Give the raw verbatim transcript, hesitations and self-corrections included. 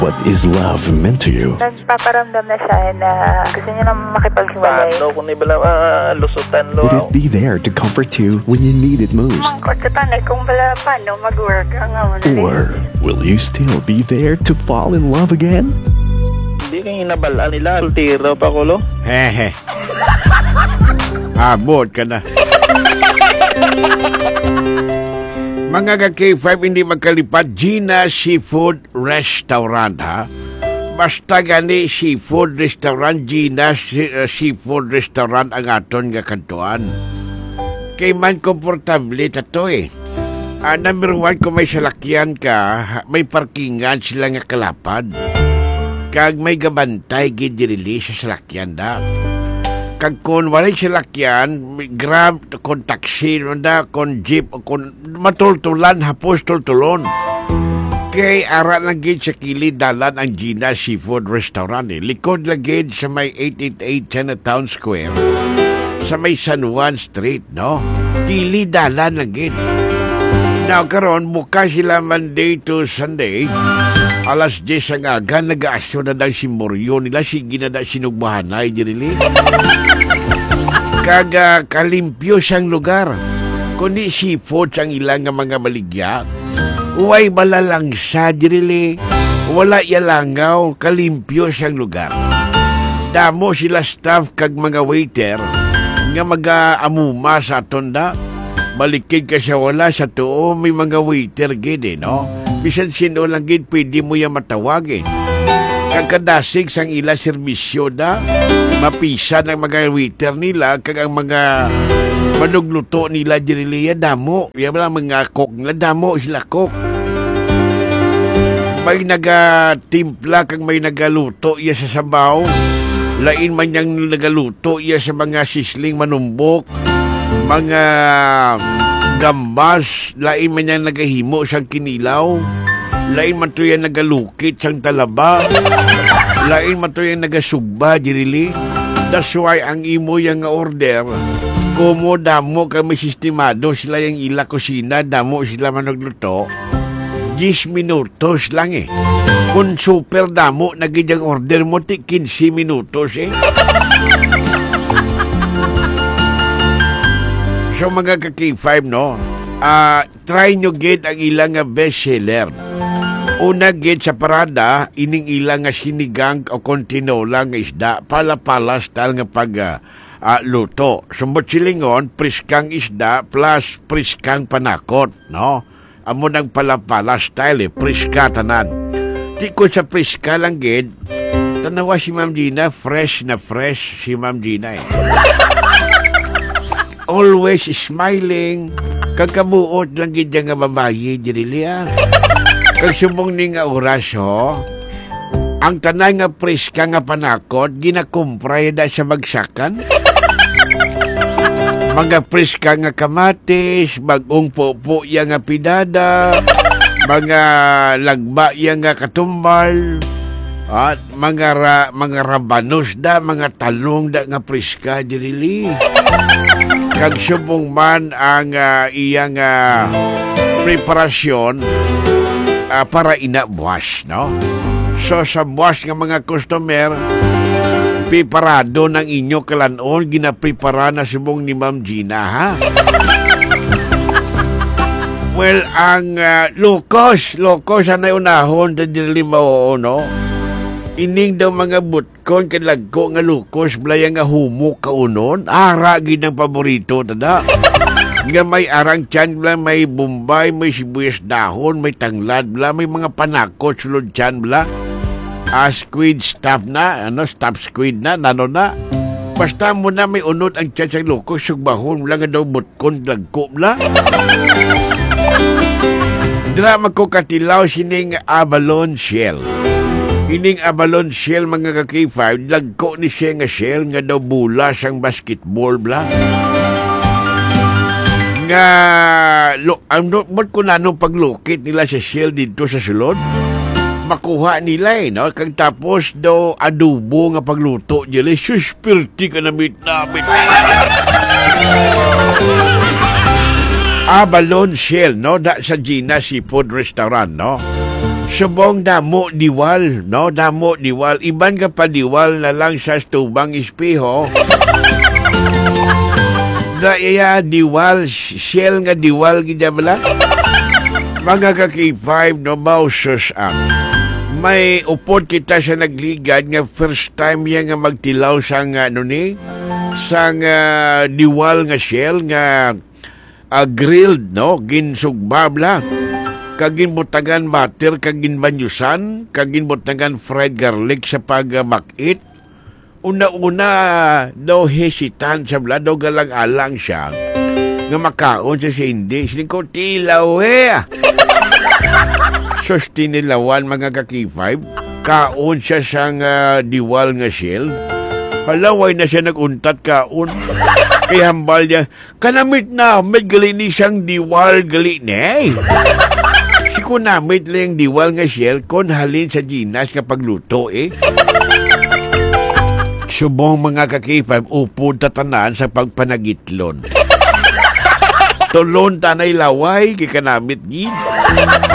What is love meant to you? Nagpaparamdam na siya na gusto niya na makipaghiwalay. Paano kung ibala uh, lusutan lo? Would it be there to comfort you when you need it most? Mangkot sa tanay kung bala paano mag-work ang awon. Or will you still be there to fall in love again? Hindi kang inabalaan nila. Sultiro pa ko lo. Hehe. Abot ka na. Mga ka-K five, hindi magkalipat, Gina Seafood Restaurant, ha? Basta gani seafood restaurant, Gina uh, Seafood Restaurant ang aton nga kantuan. Kay man komportable tato eh. Uh, number one, kung may salakyan ka, may parkingan sila nga kalapad. Kag may gabantay gidirili sa salakyan da. Kag kung walay salakyan, grab, kung taxi, da, kung jeep, kung matultulan, hapos tultulon. Kay ara lang gid sa kilid dalan ang Gina Seafood Restaurant. Eh. Likod lang gid sa may eight eighty-eight Chinatown Square. Sa may San Juan Street, no? Kilid dalan lang gid. Now, karon bukas sila Monday to Sunday. Alas diyes ang aga, nag-aasyo na daw si Moryo nila, sige na daw sinugbahanay, dirili. Kaga kalimpyo siyang lugar. Kundi seafood siyang ilang nga mga baligya. Uway balalang sa, dirili. Wala yalangaw, kalimpyo siyang lugar. Damo sila staff kag mga waiter nga mag-aamuma sa tonda. Malikid ka siya wala sa tuo, may mga waiter gid eh, no? Bisan sino lang gid, pwede mo yung matawagin. Kagkadasig sang ila serbisyo da, mapisa ng mga waiter nila, kag ang mga manugluto nila diriliya, damo. Yan lang mga cook nila, damo sila cook. May nagatimpla, kag may nagaluto iya sa sabaw. Lain man yang nagaluto iya sa mga sisling manumbok, mga gambas, lain man yan nagahimo siyang kinilaw, lain man to yan nagalukit siyang talaba, lain man to yan nagasugba, dirili. That's why ang imo yung order, kumo damo kami sistemado, sila yung ila kusina, damo sila managluto, ten minutos lang eh. Kung super damo, nagiging order mo, ti fifteen minutos eh. So mga ka-K five, no? Uh, try nyo gid ang ilang nga bestseller. Una gid sa parada, ining ilang nga sinigang o kontinola nga isda, pala-pala style nga pag uh, uh, luto. Sumbot silingon, priskang isda plus priskang panakot, no? Amo nang pala-pala style eh, priska tanan. Di ko sa priska lang gid, tanawa si Ma'am Gina, fresh na fresh si Ma'am Gina eh. Always smiling. Kagkabuot lang gid nga babayi, dirili ah. Kag subong ni nga oras ho, ang tanay nga preska nga panakot, ginakumpray da sa magsakan. Mga preska nga kamatis, bagong popo ya nga pidada, mga lagba ya nga katumbal, at mga, ra, mga rabanos da, mga talong da nga preska, dirili. Kag subong man ang uh, iyang uh, preparasyon uh, para inabuas, no? So sa buwas nga mga customer, piparado ng inyo kalanon, ginaprepara na subong ni Ma'am Gina, ha? Well, ang uh, lukos, lukos na unahon, tadili mo, no? Ining daw mga butkon kalagko nga lukos blaya nga humok kaunon, ara gid ang paborito tada. Nga may arang tiyan bla, may bombay, may sibuyas dahon, may tanglad bla, may mga panakot sulod tiyan bla. Ah, squid stuff na, ano, stuff squid na, nano na. Basta mo na may unod ang tiyan sa lukos, sugbahon bla nga daw butkon lagko bla. Drama ko katilaw sining abalone shell. Ining abalone shell mga ka-K five, lagko ni siya nga shell nga daw bula siyang basketball bla. Nga, lo, ang ba't ko na nung paglukit nila sa shell dito sa sulod, makuha nila eh, no? Kag tapos daw adobo nga pagluto nila, suspirti ka na meet namin. Abalone shell, no? Da sa Gina Seafood Restaurant, no? Subong damo diwal, no? Damo diwal. Iban ka pa diwal na lang sa tubang espeho. Daya diwal, shell nga diwal gida bala. Mga ka-K five, no, mausos ang. May upod kita sa nagligad nga first time yan nga magtilaw sa nga, ano ni? Sa nga diwal nga shell nga uh, grilled, no? Ginsugba kaginbutagan butter, kaginbanyusan, kaginbutagan fried garlic sa pag-makit. Una-una, no hesitant sa bla, no galang-alang siya. Nga makaon siya si hindi. Siling ko, tilaw eh. Sos tinilawan mga ka-K five, kaon siya sa nga diwal nga shell. Halaway na siya naguntat kaon. Kaya hambal niya, kanamit na, may gali ni siyang diwal gali na eh. Kung namit lang diwal nga shell, kon halin sa ginas nga pagluto eh. Subong mga ka-K five, upod tatanan sa pagpanagitlon. Tulon tanay laway, kikanamit gid.